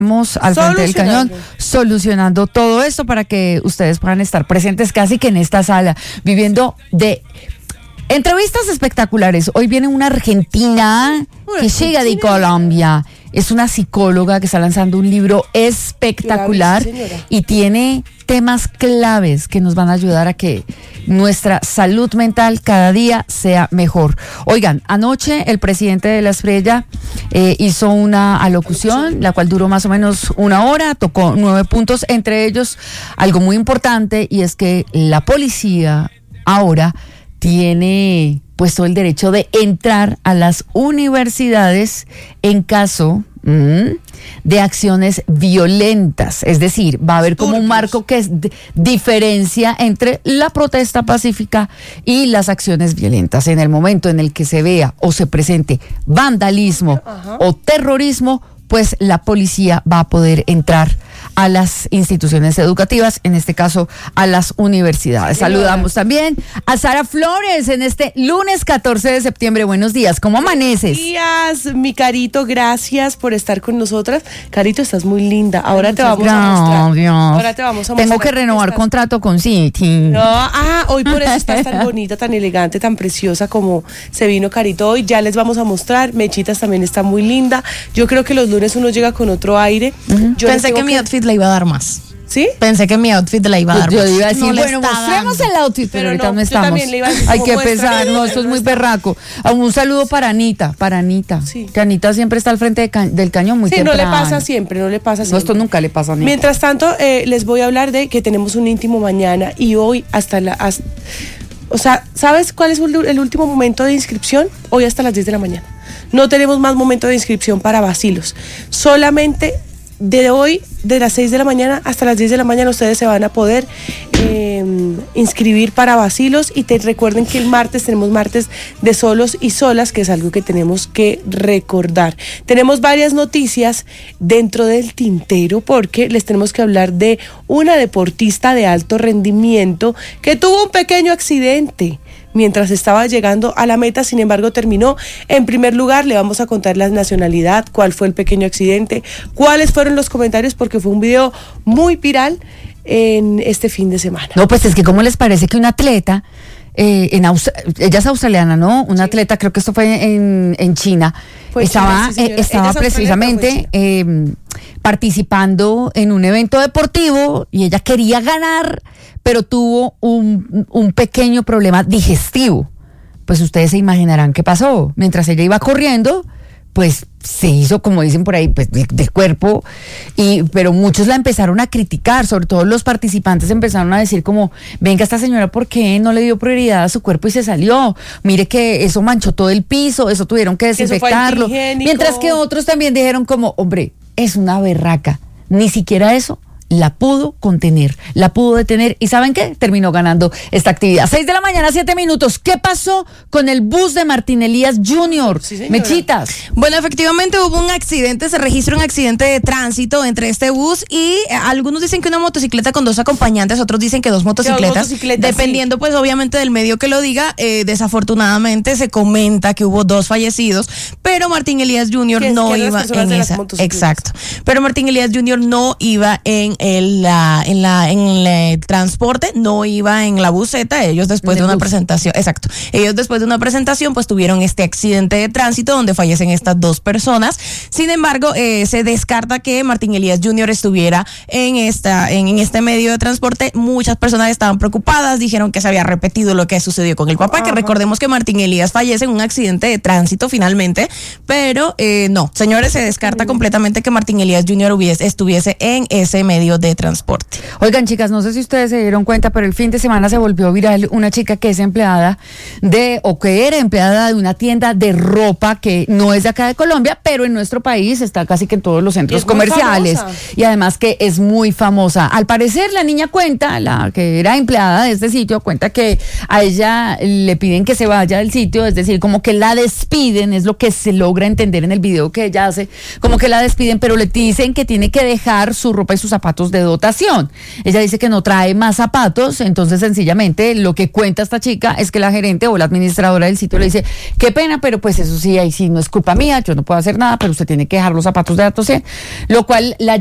al frente del cañón, solucionando todo esto para que ustedes puedan estar presentes casi que en esta sala, viviendo de entrevistas espectaculares. Hoy viene una argentina que llega de Colombia. Es una psicóloga que está lanzando un libro espectacular y tiene temas claves que nos van a ayudar a que nuestra salud mental cada día sea mejor. Oigan, anoche el presidente de La Espriella hizo una alocución, la cual duró más o menos 1 hora, tocó 9 puntos, entre ellos algo muy importante, y es que la policía ahora tiene puesto el derecho de entrar a las universidades en caso de acciones violentas. Es decir, va a haber como un marco que diferencia entre la protesta pacífica y las acciones violentas. En el momento en el que se vea o se presente vandalismo o terrorismo, pues la policía va a poder entrar a las instituciones educativas, en este caso a las universidades. Saludamos también a Sara Flores en este lunes 14 de septiembre. Buenos días, ¿cómo amaneces? Buenos días, mi Carito, gracias por estar con nosotras. Carito, estás muy linda. Ahora te vamos a mostrar. Ahora te vamos a mostrar. Tengo que renovar contrato con City. No, hoy por eso estás tan bonita, tan elegante, tan preciosa como se vino Carito hoy. Ya les vamos a mostrar. Mechitas también está muy linda. Yo creo que los lunes uno llega con otro aire. Yo pensé que mi outfit le iba a dar más. ¿Sí? Pensé que mi outfit le iba a dar más. Yo iba a decir, no bueno, mostremos el outfit, pero ahorita no estamos. Hay que pensar, no, esto es muy berraco. Un saludo para Anita, sí. Que Anita siempre está al frente del cañón muy temprano. Sí, no le pasa siempre. No, esto nunca le pasa a Anita. Mientras tanto, les voy a hablar de que tenemos un íntimo mañana y hoy o sea, ¿sabes cuál es el último momento de inscripción? Hoy hasta las 10 de la mañana. No tenemos más momento de inscripción para vacilos. Solamente de hoy, de las 6 de la mañana hasta las 10 de la mañana, ustedes se van a poder inscribir para vacilos. Y recuerden que el martes tenemos martes de solos y solas, que es algo que tenemos que recordar. Tenemos varias noticias dentro del tintero, porque les tenemos que hablar de una deportista de alto rendimiento que tuvo un pequeño accidente mientras estaba llegando a la meta. Sin embargo, terminó en primer lugar. Le vamos a contar la nacionalidad, cuál fue el pequeño accidente, cuáles fueron los comentarios, porque fue un video muy viral en este fin de semana. No, pues es que ¿cómo les parece que un atleta, ella es australiana, ¿no? Un atleta, creo que esto fue en China, pues estaba precisamente participando en un evento deportivo y ella quería ganar, pero tuvo un pequeño problema digestivo. Pues ustedes se imaginarán qué pasó. Mientras ella iba corriendo, pues se hizo, como dicen por ahí, pues de cuerpo, pero muchos la empezaron a criticar, sobre todo los participantes empezaron a decir como, venga, esta señora, ¿por qué no le dio prioridad a su cuerpo y se salió? Mire que eso manchó todo el piso, eso tuvieron que desinfectarlo. Mientras que otros también dijeron como, hombre, es una berraca, ni siquiera eso la pudo contener, la pudo detener, y ¿saben qué? Terminó ganando esta actividad. 6 de la mañana, 7 minutos. ¿Qué pasó con el bus de Martín Elías Jr.? Sí, Mechitas. Bueno, efectivamente hubo un accidente, se registró un accidente de tránsito entre este bus y algunos dicen que una motocicleta con 2 acompañantes, otros dicen que 2 motocicletas, dependiendo pues obviamente del medio que lo diga. Desafortunadamente se comenta que hubo 2 fallecidos, pero Martín Elías Jr. no iba en esa. Exacto. Pero Martín Elías Jr. no iba en el transporte, no iba en la buseta. Ellos después de una presentación, pues tuvieron este accidente de tránsito donde fallecen estas 2 personas. Sin embargo, se descarta que Martín Elías Jr. estuviera en este medio de transporte. Muchas personas estaban preocupadas, dijeron que se había repetido lo que sucedió con el papá, que recordemos que Martín Elías fallece en un accidente de tránsito finalmente, pero no, señores, se descarta completamente que Martín Elías Jr. estuviese en ese medio de transporte. Oigan, chicas, no sé si ustedes se dieron cuenta, pero el fin de semana se volvió viral una chica que es empleada que era empleada de una tienda de ropa que no es de acá de Colombia, pero en nuestro país está casi que en todos los centros comerciales, y además que es muy famosa. Al parecer la niña cuenta, la que era empleada de este sitio, cuenta que a ella le piden que se vaya del sitio, es decir, como que la despiden, es lo que se logra entender en el video que ella hace, como que la despiden, pero le dicen que tiene que dejar su ropa y sus zapatos zapatos de dotación. Ella dice que no trae más zapatos, entonces sencillamente lo que cuenta esta chica es que la gerente o la administradora del sitio le dice, qué pena, pero pues eso sí, ahí sí no es culpa mía, yo no puedo hacer nada, pero usted tiene que dejar los zapatos de dotación, lo cual la